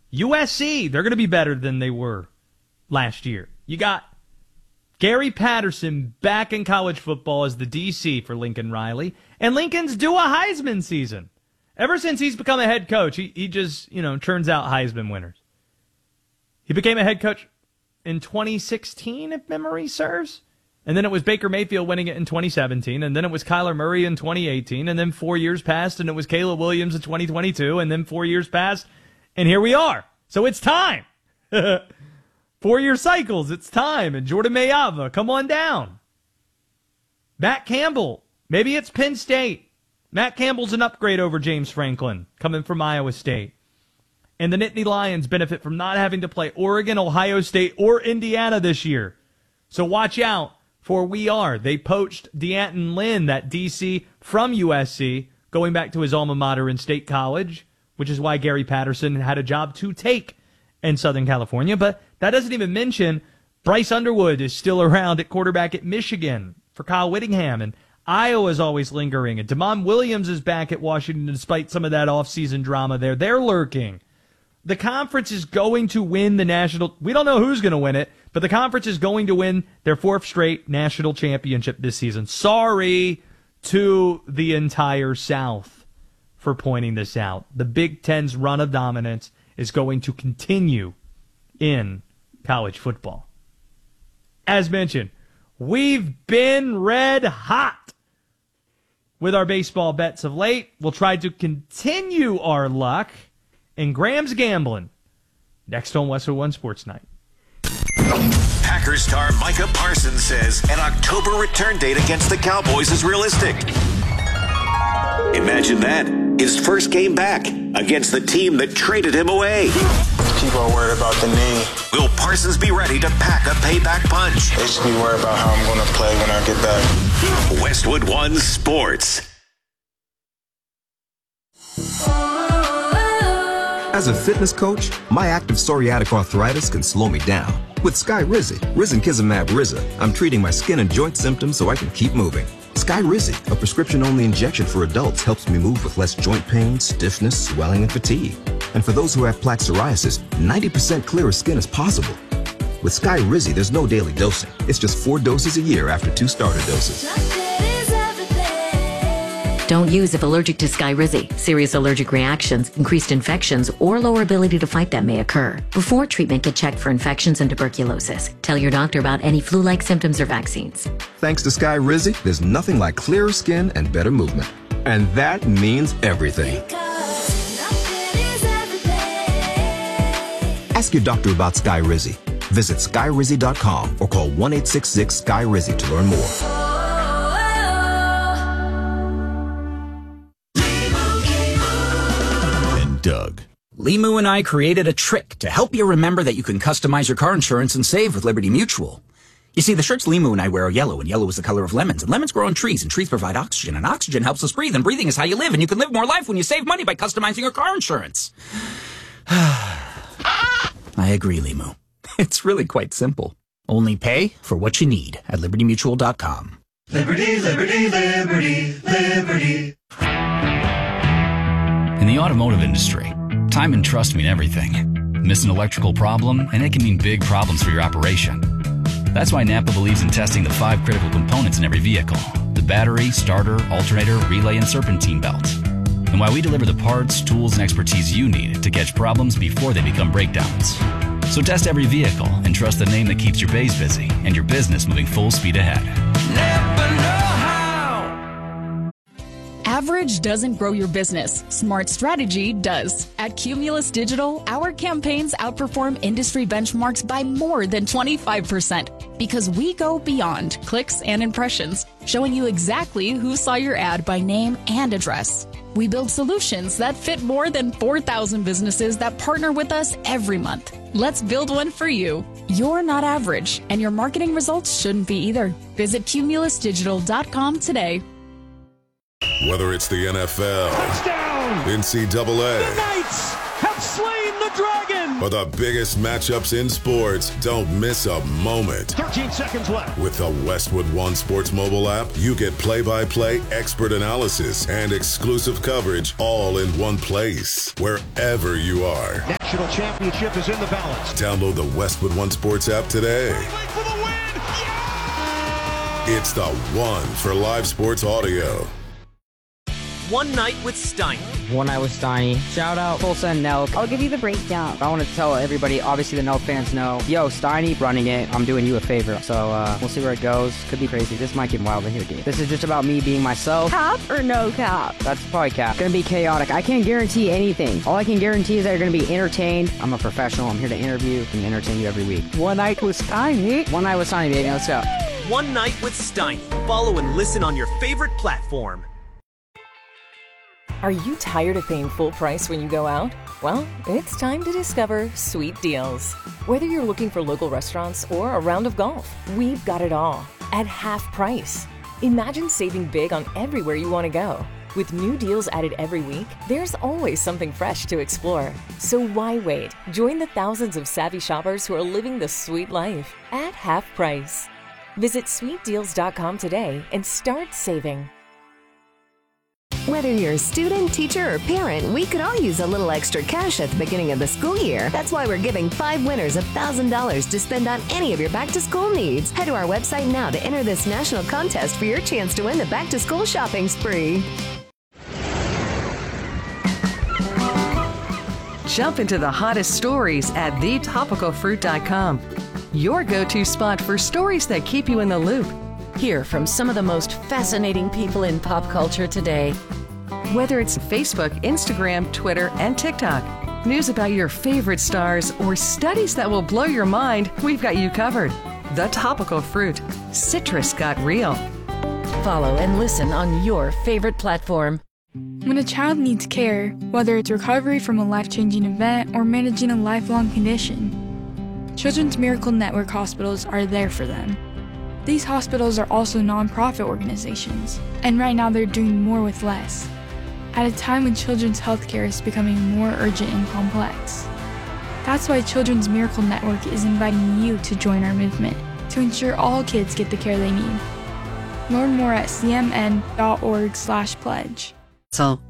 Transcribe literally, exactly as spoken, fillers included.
U S C, they're going to be better than they were last year. You got Gary Patterson back in college football as the D C for Lincoln Riley. And Lincoln's due a Heisman season. Ever since he's become a head coach, he, he just, you know, turns out Heisman winners. He became a head coach in twenty sixteen, if memory serves. And then it was Baker Mayfield winning it in twenty seventeen. And then it was Kyler Murray in twenty eighteen. And then four years passed, and it was Caleb Williams in twenty twenty-two. And then four years passed, and here we are. So it's time. Four-year cycles, it's time. And Jordan Mayava, come on down. Matt Campbell, maybe it's Penn State. Matt Campbell's an upgrade over James Franklin, coming from Iowa State. And the Nittany Lions benefit from not having to play Oregon, Ohio State, or Indiana this year. So watch out for We Are. They poached D'Anton Lynn, that D C from U S C, going back to his alma mater in State College, which is why Gary Patterson had a job to take in Southern California. But that doesn't even mention Bryce Underwood is still around at quarterback at Michigan for Kyle Whittingham, and Iowa's always lingering, and Damon Williams is back at Washington despite some of that offseason drama there. They're lurking. The conference is going to win the national. We don't know who's going to win it, but the conference is going to win their fourth straight national championship this season. Sorry to the entire South for pointing this out. The Big Ten's run of dominance is going to continue in college football. As mentioned, we've been red hot with our baseball bets of late. We'll try to continue our luck in Graham's Gambling next on Westwood One Sports Night. Packers star Micah Parsons says an October return date against the Cowboys is realistic. Imagine that. His first game back against the team that traded him away. People are worried about the knee. Will Parsons be ready to pack a payback punch? They should be worried about how I'm going to play when I get back. Westwood One Sports. As a fitness coach, my active psoriatic arthritis can slow me down. With Skyrizi, Risankizumab Riza, I'm treating my skin and joint symptoms so I can keep moving. Skyrizi, a prescription-only injection for adults, helps me move with less joint pain, stiffness, swelling, and fatigue. And for those who have plaque psoriasis, ninety percent clearer skin is possible. With Skyrizi, there's no daily dosing. It's just four doses a year after two starter doses. Don't use if allergic to Skyrizi. Serious allergic reactions, increased infections, or lower ability to fight them may occur. Before treatment, get checked for infections and tuberculosis. Tell your doctor about any flu-like symptoms or vaccines. Thanks to Skyrizi, there's nothing like clearer skin and better movement. And that means everything. Ask your doctor about Skyrizi. Visit Skyrizi dot com or call one eight six six Sky Rizi to learn more. Doug. Limu and I created a trick to help you remember that you can customize your car insurance and save with Liberty Mutual. You see, the shirts Limu and I wear are yellow, and yellow is the color of lemons, and lemons grow on trees, and trees provide oxygen, and oxygen helps us breathe, and breathing is how you live, and you can live more life when you save money by customizing your car insurance. I agree, Limu. It's really quite simple. Only pay for what you need at liberty mutual dot com. Liberty, liberty, liberty, liberty. In the automotive industry, time and trust mean everything. Miss an electrical problem, and it can mean big problems for your operation. That's why Napa believes in testing the five critical components in every vehicle: the battery, starter, alternator, relay, and serpentine belt. And why we deliver the parts, tools, and expertise you need to catch problems before they become breakdowns. So test every vehicle and trust the name that keeps your bays busy and your business moving full speed ahead. Never know how. Average doesn't grow your business. Smart strategy does. At Cumulus Digital, our campaigns outperform industry benchmarks by more than twenty-five percent because we go beyond clicks and impressions, showing you exactly who saw your ad by name and address. We build solutions that fit more than four thousand businesses that partner with us every month. Let's build one for you. You're not average, and your marketing results shouldn't be either. Visit cumulus digital dot com today. Whether it's the N F L, touchdown, N C double A, the Knights have slain slain the dragon. For the biggest matchups in sports, don't miss a moment. thirteen seconds left. With the Westwood One Sports mobile app, you get play-by-play expert analysis and exclusive coverage all in one place, wherever you are. National championship is in the balance. Download the Westwood One Sports app today. For the win. It's the one for live sports audio. One Night with Steiny. One Night with Steiny. Shout out Tulsa and Nelk. I'll give you the breakdown. I want to tell everybody, obviously the Nelk fans know, yo, Steiny running it, I'm doing you a favor. So uh, we'll see where it goes. Could be crazy. This might get wild in here, dude. This is just about me being myself. Cap or no cap? That's probably cap. Gonna be chaotic. I can't guarantee anything. All I can guarantee is that you're gonna be entertained. I'm a professional. I'm here to interview and entertain you every week. One Night with Steiny. One Night with Steiny, baby. Let's go. One Night with Steiny. Follow and listen on your favorite platform. Are you tired of paying full price when you go out? Well, it's time to discover Sweet Deals. Whether you're looking for local restaurants or a round of golf, we've got it all at half price. Imagine saving big on everywhere you want to go. With new deals added every week, there's always something fresh to explore. So why wait? Join the thousands of savvy shoppers who are living the sweet life at half price. Visit sweet deals dot com today and start saving. Whether you're a student, teacher, or parent, we could all use a little extra cash at the beginning of the school year. That's why we're giving five winners one thousand dollars to spend on any of your back-to-school needs. Head to our website now to enter this national contest for your chance to win the back-to-school shopping spree. Jump into the hottest stories at the topical fruit dot com. Your go-to spot for stories that keep you in the loop. Hear from some of the most fascinating people in pop culture today. Whether it's Facebook, Instagram, Twitter, and TikTok, news about your favorite stars, or studies that will blow your mind, we've got you covered. The Topical Fruit. Citrus got real. Follow and listen on your favorite platform. When a child needs care, whether it's recovery from a life-changing event or managing a lifelong condition, Children's Miracle Network hospitals are there for them. These hospitals are also nonprofit organizations, and right now they're doing more with less, at a time when children's healthcare is becoming more urgent and complex. That's why Children's Miracle Network is inviting you to join our movement to ensure all kids get the care they need. Learn more at c m n dot org slash pledge. So,